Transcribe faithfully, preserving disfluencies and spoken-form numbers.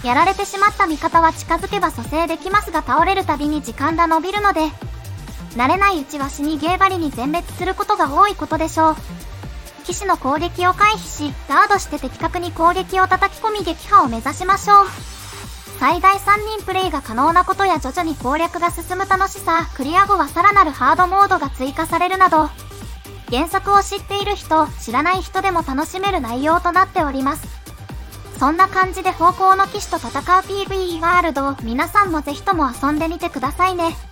やられてしまった味方は近づけば蘇生できますが倒れるたびに時間が伸びるので、慣れないうちは死にゲーバリに全滅することが多いことでしょう。騎士の攻撃を回避し、ガードして的確に攻撃を叩き込み撃破を目指しましょう。最大さんにんプレイが可能なことや徐々に攻略が進む楽しさ、クリア後はさらなるハードモードが追加されるなど、原作を知っている人、知らない人でも楽しめる内容となっております。そんな感じで方向の騎士と戦う ピーブイイー ワールドを皆さんもぜひとも遊んでみてくださいね。